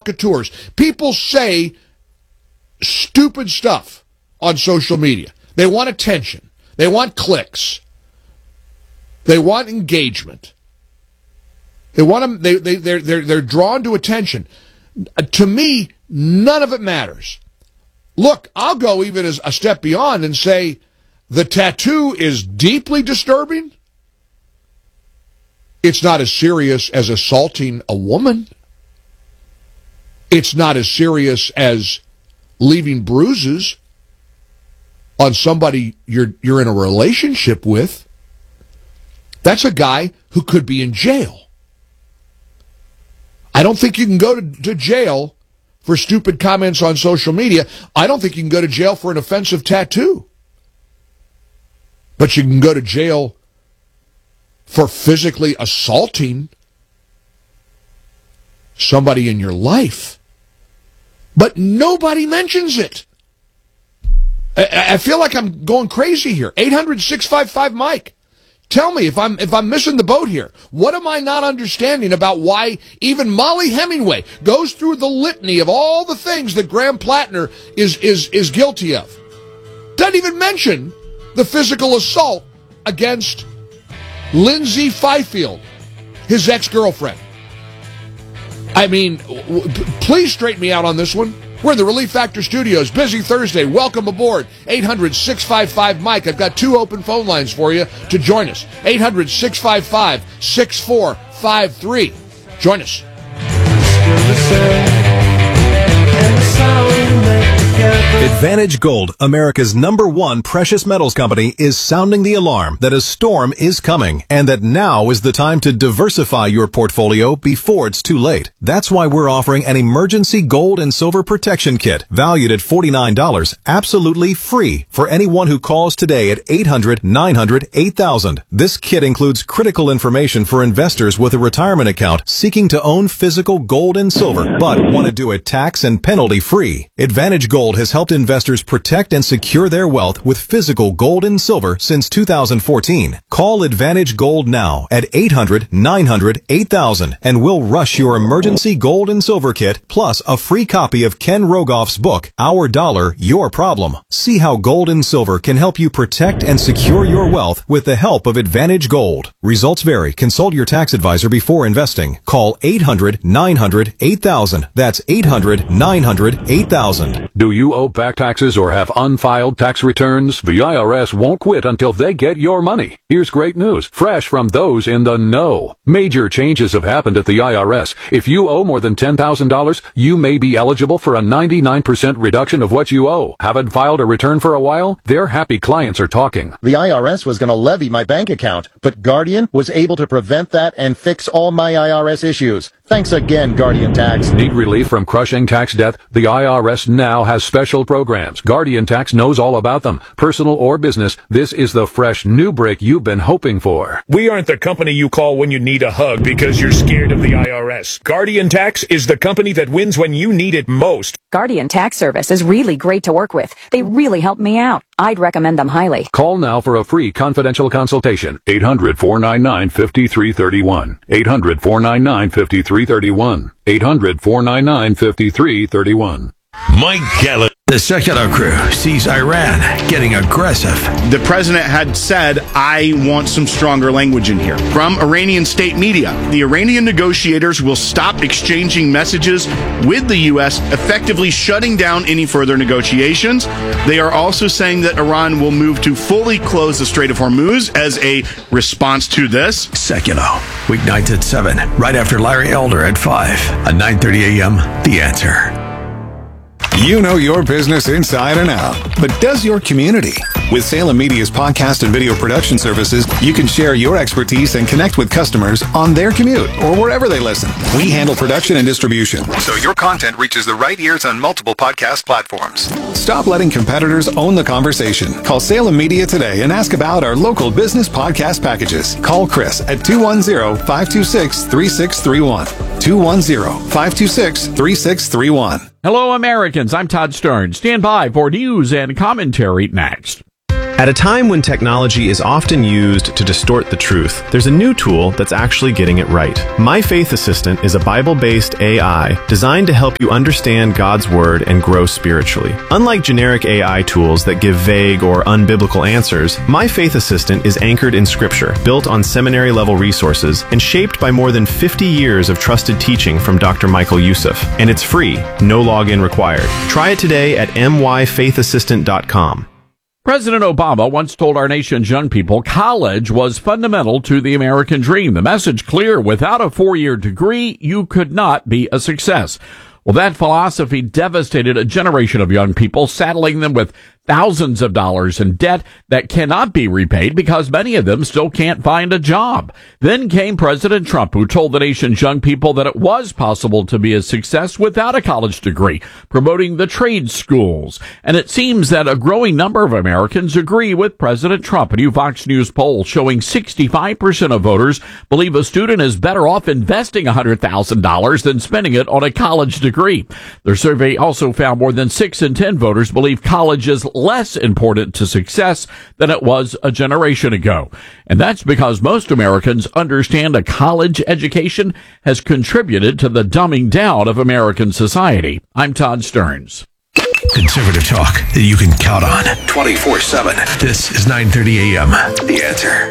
provocateurs. People say stupid stuff on social media. They want attention. They want clicks. They want engagement. They want them. They're drawn to attention. To me, none of it matters. Look, I'll go even as a step beyond and say the tattoo is deeply disturbing. It's not as serious as assaulting a woman. It's not as serious as leaving bruises on somebody you're in a relationship with. That's a guy who could be in jail. I don't think you can go to jail for stupid comments on social media. I don't think you can go to jail for an offensive tattoo. But you can go to jail for physically assaulting somebody in your life. But nobody mentions it. I feel like I'm going crazy here. 800-655-MIKE. Tell me if I'm missing the boat here. What am I not understanding about why even Molly Hemingway goes through the litany of all the things that Graham Plattner is guilty of? Doesn't even mention the physical assault against Lindsay Fifield, his ex-girlfriend. I mean, please straighten me out on this one. We're in the Relief Factor Studios. Busy Thursday. Welcome aboard. 800-655-MIKE. I've got 2 open phone lines for you to join us. 800-655-6453. Join us. Advantage Gold, America's #1 precious metals company, is sounding the alarm that a storm is coming and that now is the time to diversify your portfolio before it's too late. That's why we're offering an emergency gold and silver protection kit valued at $49, absolutely free for anyone who calls today at 800-900-8000. This kit includes critical information for investors with a retirement account seeking to own physical gold and silver, but want to do it tax and penalty free. Advantage Gold has helped investors protect and secure their wealth with physical gold and silver since 2014. Call Advantage Gold now at 800-900-8000 and we'll rush your emergency gold and silver kit plus a free copy of Ken Rogoff's book, Our Dollar, Your Problem. See how gold and silver can help you protect and secure your wealth with the help of Advantage Gold. Results vary. Consult your tax advisor before investing. Call 800-900-8000. That's 800-900-8000. Do you owe back taxes or have unfiled tax returns? The IRS won't quit until they get your money. Here's great news, fresh from those in the know. Major changes have happened at the IRS. If you owe more than $10,000, you may be eligible for a 99% reduction of what you owe. Haven't filed a return for a while? Their happy clients are talking. The IRS was going to levy my bank account, but Guardian was able to prevent that and fix all my IRS issues. Thanks again, Guardian Tax. Need relief from crushing tax debt? The IRS now has special programs. Guardian Tax knows all about them. Personal or business, this is the fresh new break you've been hoping for. We aren't the company you call when you need a hug because you're scared of the IRS. Guardian Tax is the company that wins when you need it most. Guardian Tax Service is really great to work with. They really helped me out. I'd recommend them highly. Call now for a free confidential consultation. 800-499-5331. 800-499-5331. 800-499-5331. Mike Gallup. The secular crew sees Iran getting aggressive. The president had said, I want some stronger language in here. From Iranian state media, the Iranian negotiators will stop exchanging messages with the U.S., effectively shutting down any further negotiations. They are also saying that Iran will move to fully close the Strait of Hormuz as a response to this. Secular, weeknights at 7, right after Larry Elder at 5, at 9:30 a.m., The Answer. You know your business inside and out, but does your community? With Salem Media's podcast and video production services, you can share your expertise and connect with customers on their commute or wherever they listen. We handle production and distribution, so your content reaches the right ears on multiple podcast platforms. Stop letting competitors own the conversation. Call Salem Media today and ask about our local business podcast packages. Call Chris at 210-526-3631. 210-526-3631. Hello, Americans. I'm Todd Stern. Stand by for news and commentary next. At a time when technology is often used to distort the truth, there's a new tool that's actually getting it right. My Faith Assistant is a Bible-based AI designed to help you understand God's Word and grow spiritually. Unlike generic AI tools that give vague or unbiblical answers, My Faith Assistant is anchored in Scripture, built on seminary-level resources, and shaped by more than 50 years of trusted teaching from Dr. Michael Youssef. And it's free, no login required. Try it today at myfaithassistant.com. President Obama once told our nation's young people college was fundamental to the American dream. The message clear: without a four-year degree, you could not be a success. Well, that philosophy devastated a generation of young people, saddling them with thousands of dollars in debt that cannot be repaid because many of them still can't find a job. Then came President Trump, who told the nation's young people that it was possible to be a success without a college degree, promoting the trade schools. And it seems that a growing number of Americans agree with President Trump. A new Fox News poll showing 65% of voters believe a student is better off investing $100,000 than spending it on a college degree. Their survey also found more than 6 in 10 voters believe college is less important to success than it was a generation ago. And that's because most Americans understand a college education has contributed to the dumbing down of American society. I'm Todd Stearns. Conservative talk that you can count on 24/7. This is 9:30 a.m. The Answer.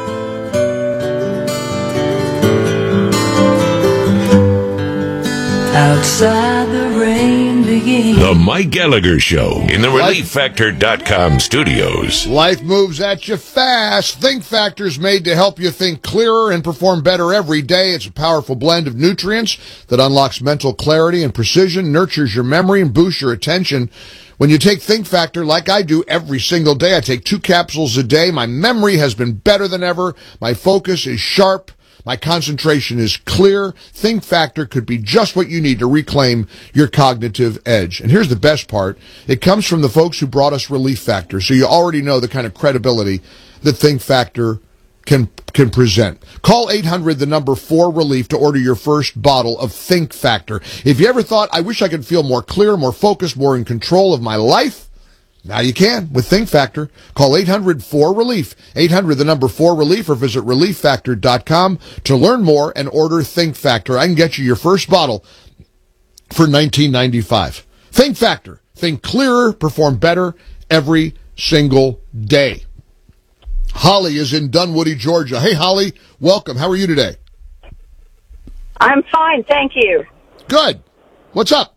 Outside the rain begins. The Mike Gallagher Show in the ReliefFactor.com studios. Life moves at you fast. Think Factor's made to help you think clearer and perform better every day. It's a powerful blend of nutrients that unlocks mental clarity and precision, nurtures your memory, and boosts your attention. When you take Think Factor, like I do every single day, I take 2 capsules a day. My memory has been better than ever. My focus is sharp. My concentration is clear. Think Factor could be just what you need to reclaim your cognitive edge. And here's the best part. It comes from the folks who brought us Relief Factor, so you already know the kind of credibility that Think Factor can present. Call 800 the number 4 relief to order your first bottle of Think Factor. If you ever thought, I wish I could feel more clear, more focused, more in control of my life, now you can with Think Factor. Call 800-4RELIEF, 800 the number 4 relief, or visit ReliefFactor.com to learn more and order Think Factor. I can get you your first bottle for $19.95. Think Factor. Think clearer, perform better every single day. Holly is in Dunwoody, Georgia. Hey, Holly, welcome. How are you today? I'm fine, thank you. Good. What's up?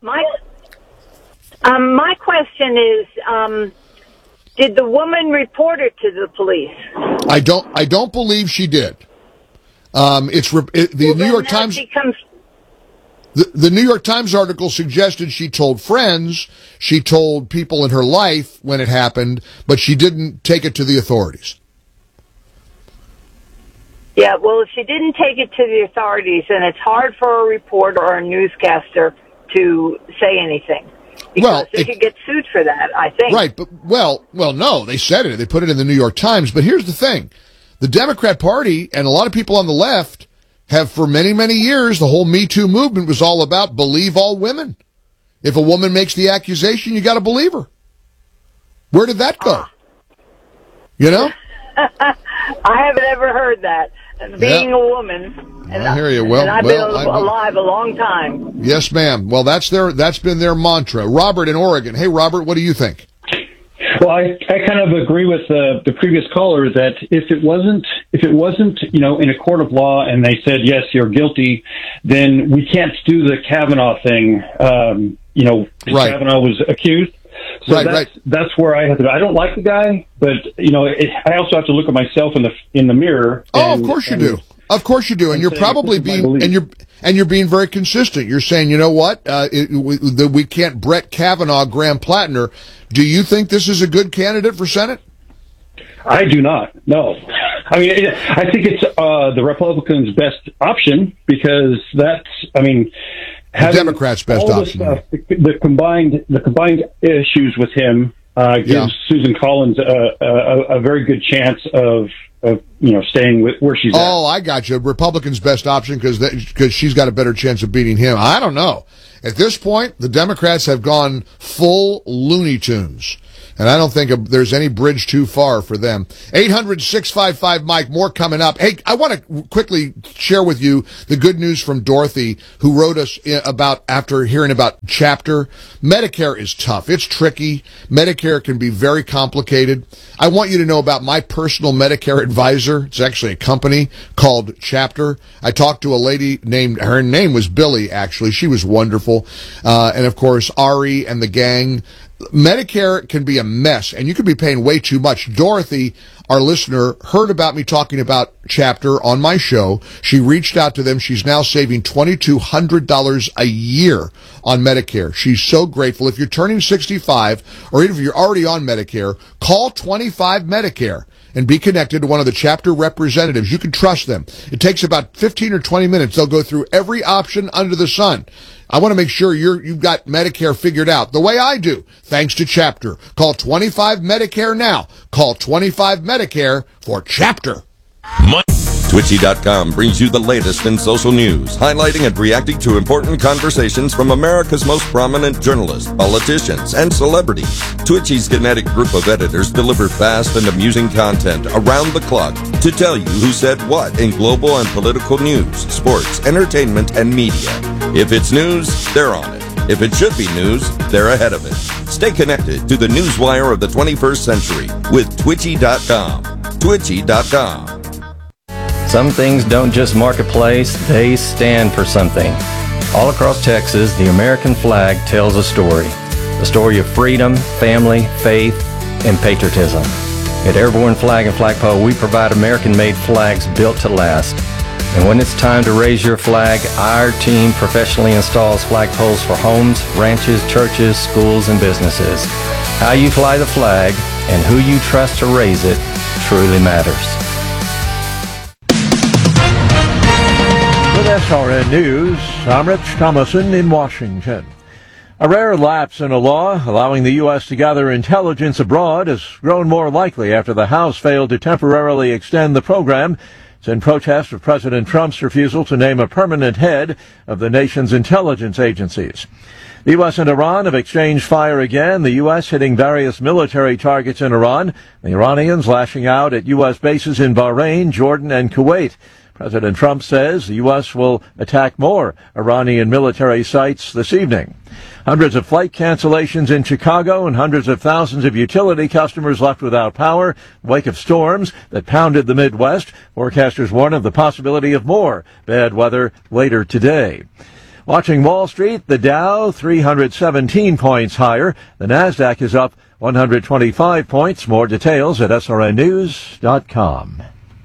My question is, did the woman report it to the police? I don't believe she did. The New York Times. The New York Times article suggested she told friends, she told people in her life when it happened, but she didn't take it to the authorities. Yeah, well, if she didn't take it to the authorities, then it's hard for a reporter or a newscaster to say anything. Because they could get sued for that, I think. Right, but, no, they said it. They put it in the New York Times. But here's the thing. The Democrat Party and a lot of people on the left have for many, many years, the whole Me Too movement was all about believe all women. If a woman makes the accusation, you got to believe her. Where did that go? You know? I haven't ever heard that. Being a woman, and I hear you. Well, and I've been alive a long time. Yes, ma'am. Well, that's been their mantra. Robert in Oregon. Hey, Robert, what do you think? Well, I kind of agree with the previous caller that if it wasn't in a court of law and they said yes, you're guilty, then we can't do the Kavanaugh thing. Right. Kavanaugh was accused. So that's where I have to. I don't like the guy, but I also have to look at myself in the mirror. Of course you do. Of course you do, and you're probably you're being very consistent. You're saying, you know what, we can't Brett Kavanaugh Graham Plattner. Do you think this is a good candidate for Senate? I do not. No, I mean I think it's the Republicans' best option because the Democrats' best option. The combined issues with him gives Susan Collins a very good chance of staying with where she's at. Oh, I got you. Republicans' best option because she's got a better chance of beating him. I don't know. At this point, the Democrats have gone full Looney Tunes. And I don't think there's any bridge too far for them. 800-655-Mike, more coming up. Hey, I want to quickly share with you the good news from Dorothy, who wrote us about, after hearing about Chapter. Medicare is tough. It's tricky. Medicare can be very complicated. I want you to know about my personal Medicare advisor. It's actually a company called Chapter. I talked to a lady her name was Billy, actually. She was wonderful. And of course, Ari and the gang. Medicare can be a mess, and you could be paying way too much. Dorothy, our listener, heard about me talking about Chapter on my show. She reached out to them. She's now saving $2,200 a year on Medicare. She's so grateful. If you're turning 65, or even if you're already on Medicare, call 25 Medicare and be connected to one of the Chapter representatives. You can trust them. It takes about 15 or 20 minutes. They'll go through every option under the sun. I want to make sure you've got Medicare figured out the way I do, thanks to Chapter. Call 25 Medicare now. Call 25 Medicare for Chapter. Twitchy.com brings you the latest in social news, highlighting and reacting to important conversations from America's most prominent journalists, politicians, and celebrities. Twitchy's kinetic group of editors deliver fast and amusing content around the clock to tell you who said what in global and political news, sports, entertainment, and media. If it's news, they're on it. If it should be news, they're ahead of it. Stay connected to the newswire of the 21st century with Twitchy.com. Twitchy.com. Some things don't just mark a place, they stand for something. All across Texas, the American flag tells a story of freedom, family, faith, and patriotism. At Airborne Flag and Flagpole, we provide American-made flags built to last. And when it's time to raise your flag, our team professionally installs flagpoles for homes, ranches, churches, schools, and businesses. How you fly the flag and who you trust to raise it truly matters. With SRN News, I'm Rich Thomason in Washington. A rare lapse in a law allowing the U.S. to gather intelligence abroad has grown more likely after the House failed to temporarily extend the program. It's in protest of President Trump's refusal to name a permanent head of the nation's intelligence agencies. The U.S. and Iran have exchanged fire again, the U.S. hitting various military targets in Iran, the Iranians lashing out at U.S. bases in Bahrain, Jordan, and Kuwait. President Trump says the U.S. will attack more Iranian military sites this evening. Hundreds of flight cancellations in Chicago and hundreds of thousands of utility customers left without power in the wake of storms that pounded the Midwest. Forecasters warn of the possibility of more bad weather later today. Watching Wall Street, the Dow 317 points higher. The Nasdaq is up 125 points. More details at srnnews.com.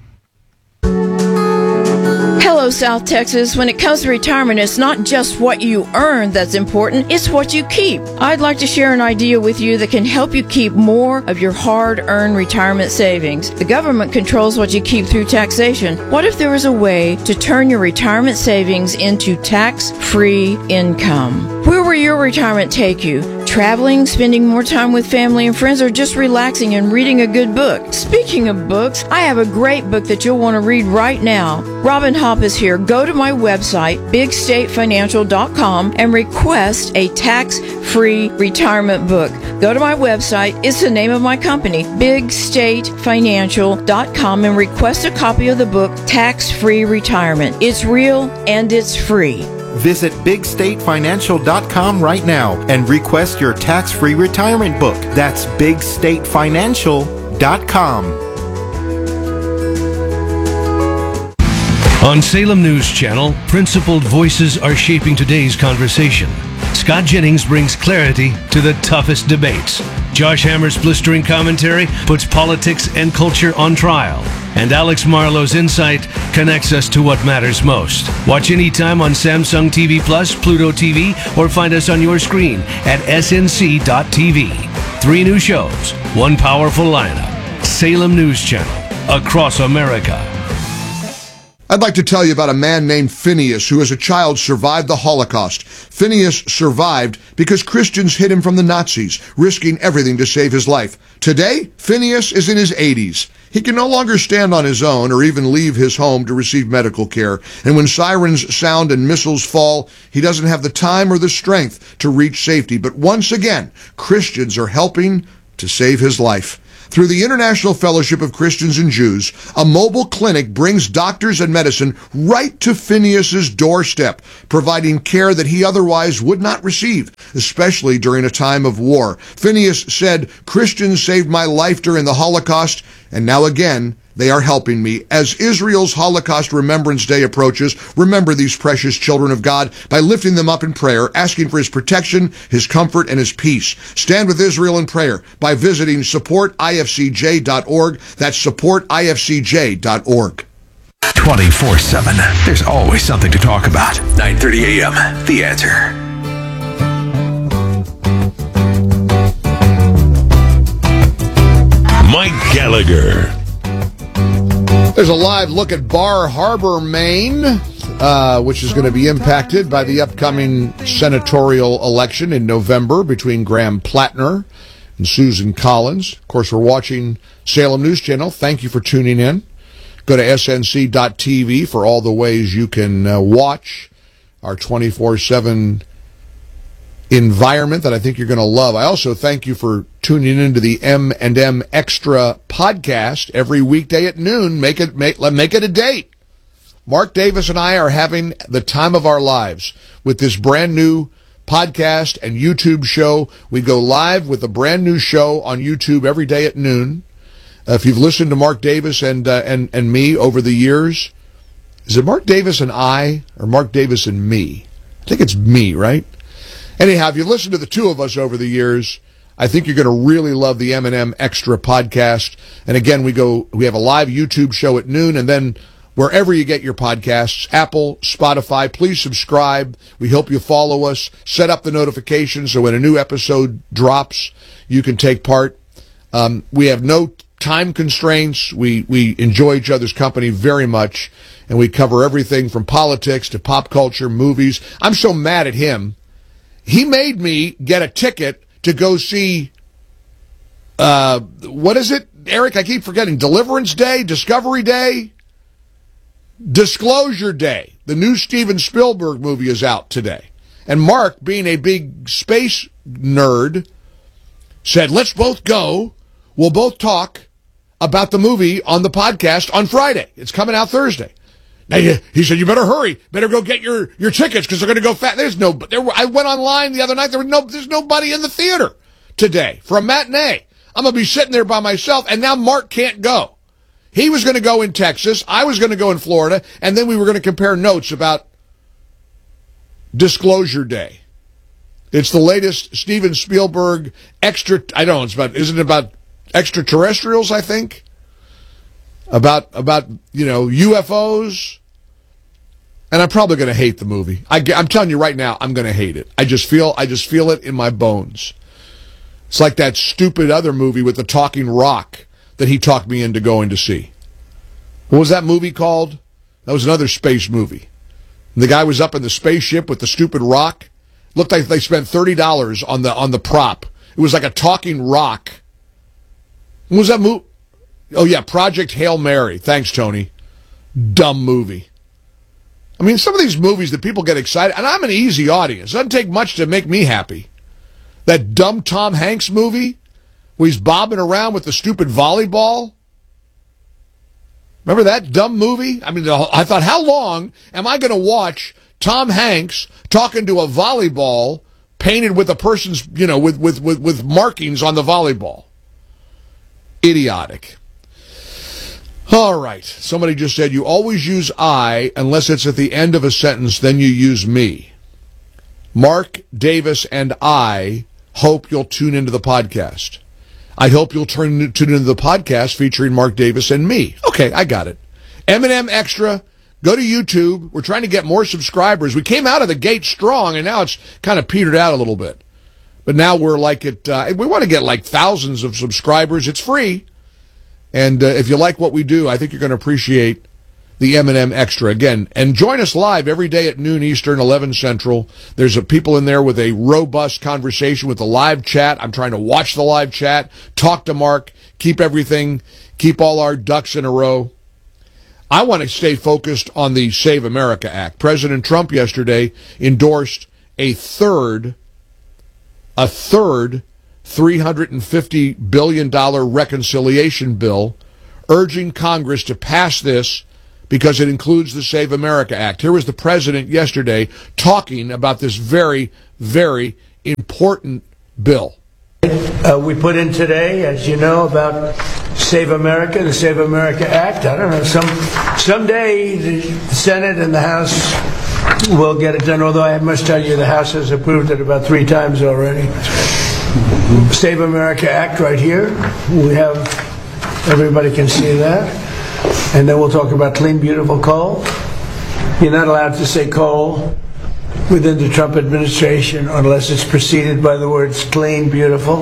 Hello, South Texas. When it comes to retirement, it's not just what you earn that's important, it's what you keep. I'd like to share an idea with you that can help you keep more of your hard-earned retirement savings. The government controls what you keep through taxation. What if there was a way to turn your retirement savings into tax-free income? Where will your retirement take you? Traveling, spending more time with family and friends, or just relaxing and reading a good book? Speaking of books, I have a great book that you'll want to read right now. Robin Hopp is here. Go to my website, bigstatefinancial.com, and request a tax-free retirement book. Go to my website. It's the name of my company, bigstatefinancial.com, and request a copy of the book, Tax-Free Retirement. It's real and it's free. Visit bigstatefinancial.com right now and request your tax-free retirement book. That's bigstatefinancial.com. On Salem News Channel, principled voices are shaping today's conversation. Scott Jennings brings clarity to the toughest debates. Josh Hammer's blistering commentary puts politics and culture on trial. And Alex Marlowe's insight connects us to what matters most. Watch anytime on Samsung TV Plus, Pluto TV, or find us on your screen at snc.tv. 3 new shows, 1 powerful lineup. Salem News Channel, across America. I'd like to tell you about a man named Phineas who as a child survived the Holocaust. Phineas survived because Christians hid him from the Nazis, risking everything to save his life. Today, Phineas is in his 80s. He can no longer stand on his own or even leave his home to receive medical care. And when sirens sound and missiles fall, he doesn't have the time or the strength to reach safety. But once again, Christians are helping to save his life. Through the International Fellowship of Christians and Jews, a mobile clinic brings doctors and medicine right to Phineas's doorstep, providing care that he otherwise would not receive, especially during a time of war. Phineas said, "Christians saved my life during the Holocaust, and now again, they are helping me." As Israel's Holocaust Remembrance Day approaches, remember these precious children of God by lifting them up in prayer, asking for his protection, his comfort, and his peace. Stand with Israel in prayer by visiting supportifcj.org. That's supportifcj.org. 24/7. There's always something to talk about. 9:30 a.m. The Answer. Mike Gallagher. There's a live look at Bar Harbor, Maine, which is going to be impacted by the upcoming senatorial election in November between Graham Plattner and Susan Collins. Of course, we're watching Salem News Channel. Thank you for tuning in. Go to snc.tv for all the ways you can watch our 24/7 environment that I think you're going to love. I also thank you for tuning into the M&M Extra podcast every weekday at noon. Make it a date. Mark Davis and I are having the time of our lives with this brand new podcast and YouTube show. We go live with a brand new show on YouTube every day at noon. If you've listened to Mark Davis and me over the years, is it Mark Davis and I or Mark Davis and me? I think it's me, right? Anyhow, if you've listened to the two of us over the years, I think you're going to really love the M&M Extra podcast. And again, we have a live YouTube show at noon, and then wherever you get your podcasts, Apple, Spotify, please subscribe. We hope you follow us. Set up the notifications so when a new episode drops, you can take part. We have no time constraints. We enjoy each other's company very much, and we cover everything from politics to pop culture, movies. I'm so mad at him. He made me get a ticket to go see, what is it, Eric? I keep forgetting. Deliverance Day? Discovery Day? Disclosure Day. The new Steven Spielberg movie is out today. And Mark, being a big space nerd, said, let's both go. We'll both talk about the movie on the podcast on Friday. It's coming out Thursday. Now, he said, you better hurry. Better go get your tickets because they're going to go fast. I went online the other night. There's nobody in the theater today for a matinee. I'm going to be sitting there by myself, and now Mark can't go. He was going to go in Texas. I was going to go in Florida, and then we were going to compare notes about Disclosure Day. It's the latest Steven Spielberg isn't it about extraterrestrials, I think? About UFOs, and I'm probably going to hate the movie. I'm telling you right now, I'm going to hate it. I just feel it in my bones. It's like that stupid other movie with the talking rock that he talked me into going to see. What was that movie called? That was another space movie. And the guy was up in the spaceship with the stupid rock. Looked like they spent $30 on the prop. It was like a talking rock. What was that movie? Oh, yeah, Project Hail Mary. Thanks, Tony. Dumb movie. I mean, some of these movies that people get excited, and I'm an easy audience. It doesn't take much to make me happy. That dumb Tom Hanks movie where he's bobbing around with the stupid volleyball. Remember that dumb movie? I mean, I thought, how long am I going to watch Tom Hanks talking to a volleyball painted with a person's, with markings on the volleyball? Idiotic. All right. Somebody just said, you always use I unless it's at the end of a sentence, then you use me. Mark Davis and I hope you'll tune into the podcast. I hope you'll tune into the podcast featuring Mark Davis and me. Okay, I got it. M&M Extra. Go to YouTube. We're trying to get more subscribers. We came out of the gate strong, and now it's kind of petered out a little bit. But now we're like we want to get like thousands of subscribers. It's free. And if you like what we do, I think you're going to appreciate the M&M Extra. Again, and join us live every day at noon Eastern, 11 Central. There's people in there with a robust conversation with the live chat. I'm trying to watch the live chat, talk to Mark, keep all our ducks in a row. I want to stay focused on the Save America Act. President Trump yesterday endorsed a third $350 billion reconciliation bill, urging Congress to pass this because it includes the Save America Act. Here was the president yesterday talking about this very, very important bill. We put in today, as you know, about Save America, the Save America Act. I don't know, someday the Senate and the House will get it done, although I must tell you the House has approved it about 3 times already. Save America Act right here. We have, everybody can see that. And then we'll talk about clean, beautiful coal. You're not allowed to say coal within the Trump administration unless it's preceded by the words clean, beautiful.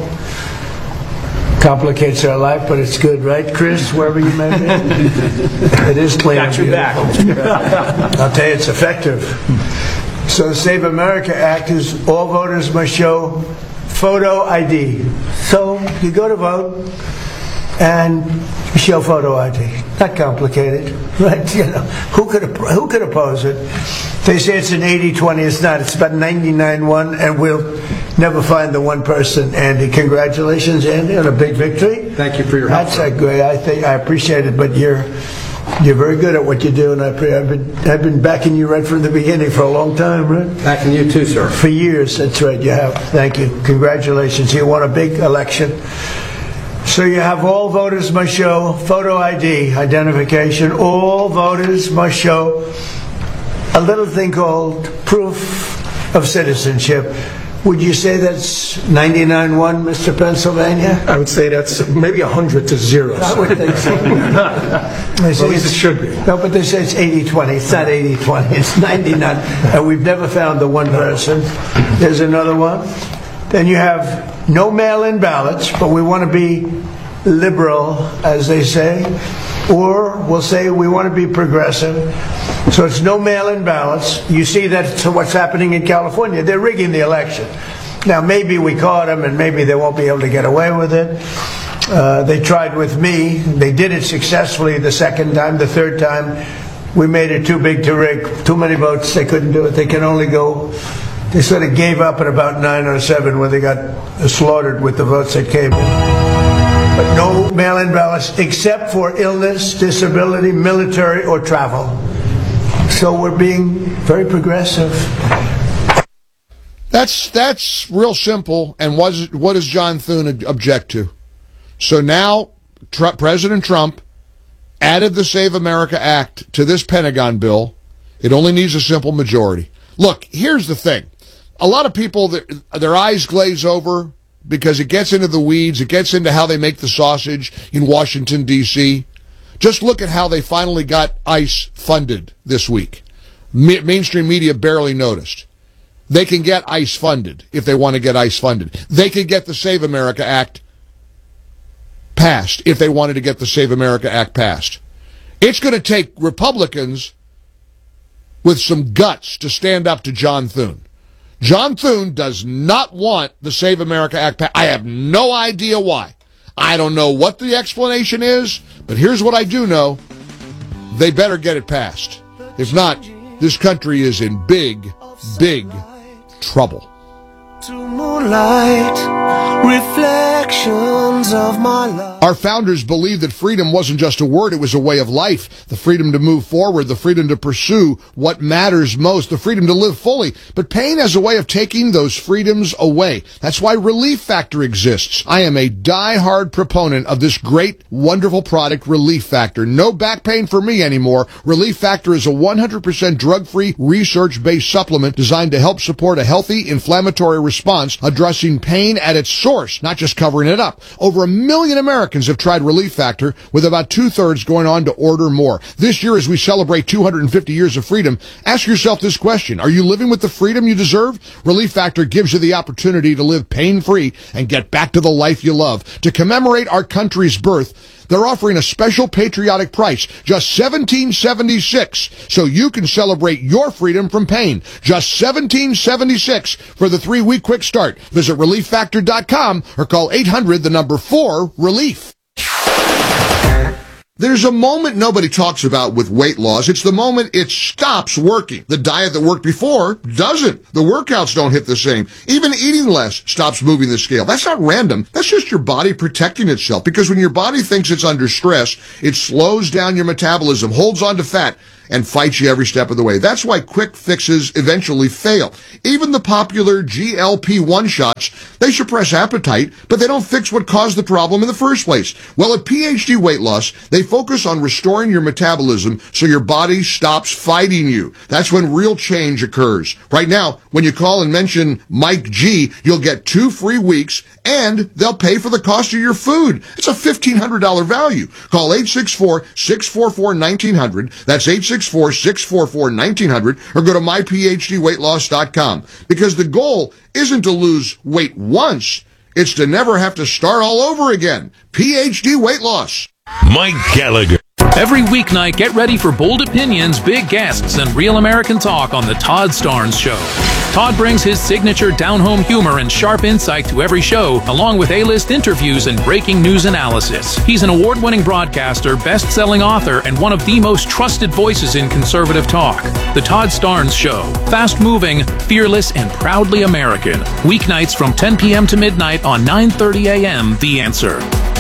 Complicates our life, but it's good, right, Chris? Wherever you may be. It is clean and beautiful. I'll tell you, it's effective. So the Save America Act is all voters must show photo ID. So you go to vote and show photo ID. Not complicated, right? You know, who could oppose it? They say it's an 80-20. It's not. It's about 99-1, and we'll never find the one person. Andy, congratulations, Andy, on a big victory. Thank you for your help. That's great. I appreciate it, but you're very good at what you do, and I've been backing you right from the beginning for a long time, right? Backing you too, sir. For years, that's right. You have. Thank you. Congratulations. You won a big election. So you have all voters must show photo ID, identification. All voters must show a little thing called proof of citizenship. Would you say that's 99-1, Mr. Pennsylvania? I would say that's maybe 100 to 0. I would think so. At least it should be. No, but they say it's 80-20. It's not 80-20. It's 99. And we've never found the one person. There's another one. Then you have no mail-in ballots, but we want to be liberal, as they say. Or we'll say we want to be progressive. So it's no mail-in ballots. You see that's what's happening in California. They're rigging the election. Now, maybe we caught them, and maybe they won't be able to get away with it. They tried with me. They did it successfully the second time. The third time, we made it too big to rig. Too many votes. They couldn't do it. They can only go... They sort of gave up at about 9 or 7 when they got slaughtered with the votes that came in. But no mail-in ballots except for illness, disability, military, or travel. So we're being very progressive. That's real simple. And what does John Thune object to? So now President Trump added the Save America Act to this Pentagon bill. It only needs a simple majority. Look, here's the thing. A lot of people, their eyes glaze over because it gets into the weeds. It gets into how they make the sausage in Washington, D.C. Just look at how they finally got ICE funded this week. Mainstream media barely noticed. They can get ICE funded if they want to get ICE funded. They can get the Save America Act passed if they wanted to get the Save America Act passed. It's going to take Republicans with some guts to stand up to John Thune. John Thune does not want the Save America Act passed. I have no idea why. I don't know what the explanation is, but here's what I do know. They better get it passed. If not, this country is in big, big trouble. To moonlight, reflections of my life. Our founders believed that freedom wasn't just a word, it was a way of life. The freedom to move forward, the freedom to pursue what matters most, the freedom to live fully. But pain has a way of taking those freedoms away. That's why Relief Factor exists. I am a die-hard proponent of this great, wonderful product, Relief Factor. No back pain for me anymore. Relief Factor is a 100% drug-free, research-based supplement designed to help support a healthy, inflammatory response, addressing pain at its source, not just covering it up. Over 1 million Americans have tried Relief Factor, with about 2/3 going on to order more. This year, as we celebrate 250 years of freedom, ask yourself this question. Are you living with the freedom you deserve? Relief Factor gives you the opportunity to live pain-free and get back to the life you love. To commemorate our country's birth, they're offering a special patriotic price, just $17.76, so you can celebrate your freedom from pain. Just $17.76 for the 3-week quick start. Visit ReliefFactor.com or call 800-4-RELIEF. There's a moment nobody talks about with weight loss. It's the moment it stops working. The diet that worked before doesn't. The workouts don't hit the same. Even eating less stops moving the scale. That's not random. That's just your body protecting itself. Because when your body thinks it's under stress, it slows down your metabolism, holds on to fat, and fights you every step of the way. That's why quick fixes eventually fail. Even the popular GLP-1 shots, they suppress appetite, but they don't fix what caused the problem in the first place. Well, at PhD Weight Loss, they focus on restoring your metabolism so your body stops fighting you. That's when real change occurs. Right now, when you call and mention Mike G, you'll get 2 free weeks, and they'll pay for the cost of your food. It's a $1,500 value. Call 864-644-1900. That's 864-644-1900, or go to myphdweightloss.com. Because the goal isn't to lose weight once, it's to never have to start all over again. PhD Weight Loss. Mike Gallagher. Every weeknight, get ready for bold opinions, big guests, and real American talk on The Todd Starnes Show. Todd brings his signature down-home humor and sharp insight to every show, along with A-list interviews and breaking news analysis. He's an award-winning broadcaster, best-selling author, and one of the most trusted voices in conservative talk. The Todd Starnes Show. Fast-moving, fearless, and proudly American. Weeknights from 10 p.m. to midnight on 9:30 a.m. The Answer.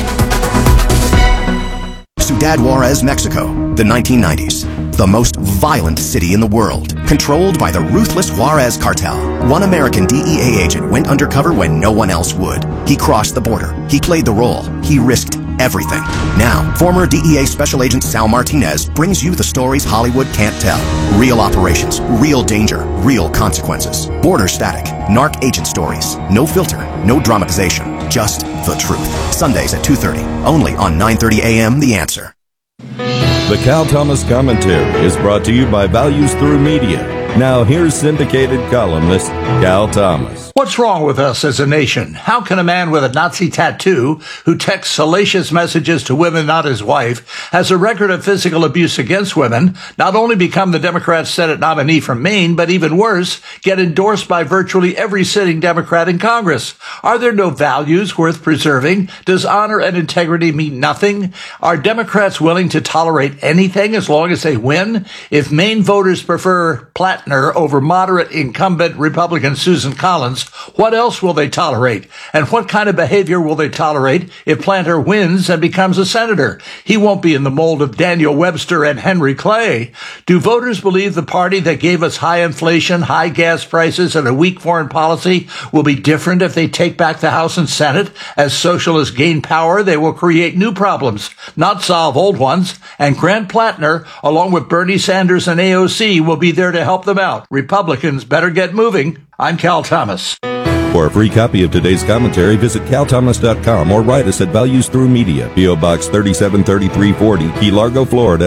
Ciudad Juarez, Mexico, the 1990s. The most violent city in the world, controlled by the ruthless Juarez cartel. One American DEA agent went undercover when no one else would. He crossed the border. He played the role. He risked everything. Now, former DEA Special Agent Sal Martinez brings you the stories Hollywood can't tell. Real operations, real danger, real consequences. Border static, narc agent stories. No filter, no dramatization, just the truth. Sundays at 2:30, only on 9:30 a.m. The Answer. The Cal Thomas Commentary is brought to you by Values Through Media. Now here's syndicated columnist Cal Thomas. What's wrong with us as a nation? How can a man with a Nazi tattoo who texts salacious messages to women, not his wife, has a record of physical abuse against women, not only become the Democrat Senate nominee from Maine, but even worse, get endorsed by virtually every sitting Democrat in Congress? Are there no values worth preserving? Does honor and integrity mean nothing? Are Democrats willing to tolerate anything as long as they win? If Maine voters prefer Plattner over moderate incumbent Republican Susan Collins, what else will they tolerate? And what kind of behavior will they tolerate if Planter wins and becomes a senator? He won't be in the mold of Daniel Webster and Henry Clay. Do voters believe the party that gave us high inflation, high gas prices, and a weak foreign policy will be different if they take back the House and Senate? As socialists gain power, they will create new problems, not solve old ones. And Grant Plattner, along with Bernie Sanders and AOC, will be there to help them out. Republicans better get moving. I'm Cal Thomas. For a free copy of today's commentary, visit calthomas.com or write us at Values Through Media, P.O. Box 373340, Key Largo, Florida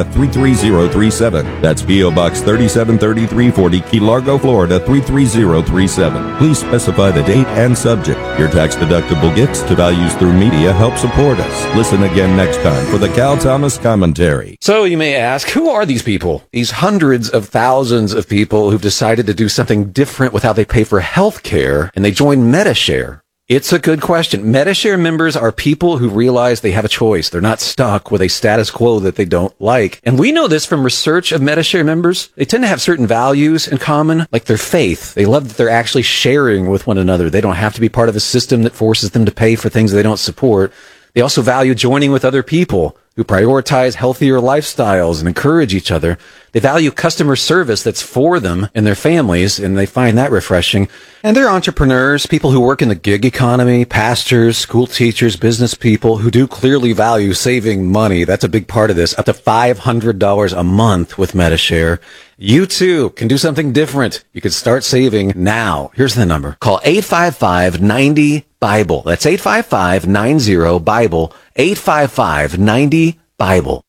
33037. That's P.O. Box 373340, Key Largo, Florida 33037. Please specify the date and subject. Your tax-deductible gifts to Values Through Media help support us. Listen again next time for the Cal Thomas Commentary. So you may ask, who are these people? These hundreds of thousands of people who've decided to do something different with how they pay for health care, and they join MediShare. It's a good question. MediShare members are people who realize they have a choice. They're not stuck with a status quo that they don't like. And we know this from research of MediShare members. They tend to have certain values in common, like their faith. They love that they're actually sharing with one another. They don't have to be part of a system that forces them to pay for things they don't support. They also value joining with other people who prioritize healthier lifestyles and encourage each other. They value customer service that's for them and their families, and they find that refreshing. And they're entrepreneurs, people who work in the gig economy, pastors, school teachers, business people who do clearly value saving money. That's a big part of this. Up to $500 a month with MediShare. You too can do something different. You can start saving now. Here's the number. Call 855-90-BIBLE. That's 855-90-BIBLE. 855-90-BIBLE.